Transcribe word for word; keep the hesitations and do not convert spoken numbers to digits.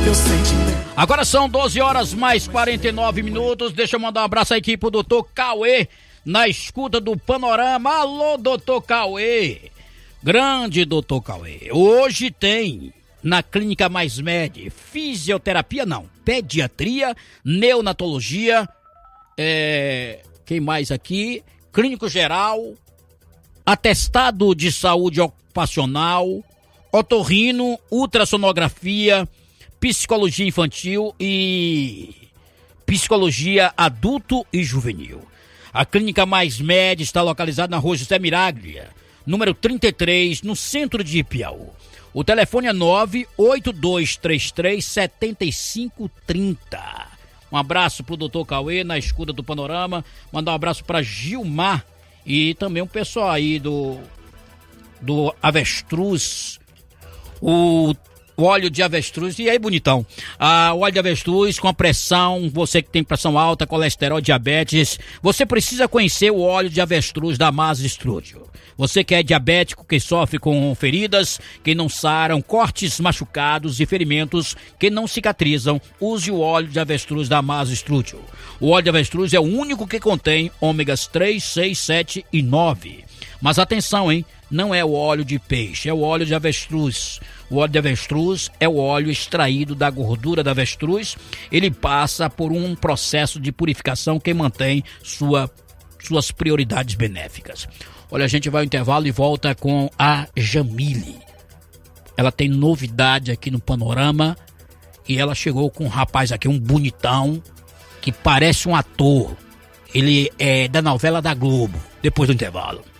teu sentimento. Agora são doze horas mais quarenta e nove minutos. Deixa eu mandar um abraço aqui pro doutor Cauê, na escuta do Panorama. Alô, doutor Cauê. Grande doutor Cauê. Hoje tem na Clínica Mais Med fisioterapia, não, pediatria, neonatologia, é, quem mais aqui? Clínico geral, atestado de saúde ocupacional, otorrino, ultrassonografia, psicologia infantil e psicologia adulto e juvenil. A Clínica Mais Med está localizada na Rua José Miraglia, número trinta e três, no centro de Piauí. O telefone é nove oito dois três três sete cinco três zero. Um abraço pro doutor Cauê, na escuta do Panorama. Mandar um abraço para Gilmar e também o pessoal aí do, do Avestruz. O O óleo de avestruz, e aí bonitão, ah, o óleo de avestruz com a pressão, você que tem pressão alta, colesterol, diabetes, você precisa conhecer o óleo de avestruz da Mas Studio. Você que é diabético, que sofre com feridas, que não saram, cortes machucados e ferimentos que não cicatrizam, use o óleo de avestruz da Mas Studio. O óleo de avestruz é o único que contém ômegas três, seis, sete e nove. Mas atenção, hein? Não é o óleo de peixe, é o óleo de avestruz. O óleo de avestruz é o óleo extraído da gordura da avestruz. Ele passa por um processo de purificação que mantém sua, suas prioridades benéficas. Olha, a gente vai ao intervalo e volta com a Jamile. Ela tem novidade aqui no Panorama e ela chegou com um rapaz aqui, um bonitão, que parece um ator. Ele é da novela da Globo. Depois do intervalo.